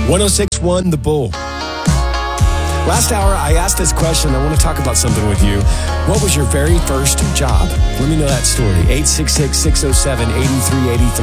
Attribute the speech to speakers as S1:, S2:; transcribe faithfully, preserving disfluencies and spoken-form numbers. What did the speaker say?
S1: one oh six point one The Bull. Last hour, I asked this question. I want to talk about something with you. What was your very first job? Let me know that story. eight six six, six oh seven, eight three eight three.